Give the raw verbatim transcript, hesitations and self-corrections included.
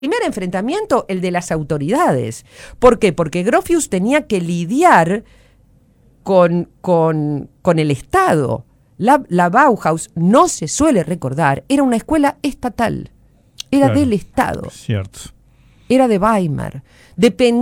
primer enfrentamiento, el de las autoridades. ¿Por qué? Porque Gropius tenía que lidiar con, con, con el Estado. La, la Bauhaus, no se suele recordar, era una escuela estatal. Era Claro, del Estado. cierto. Era de Weimar. Dependía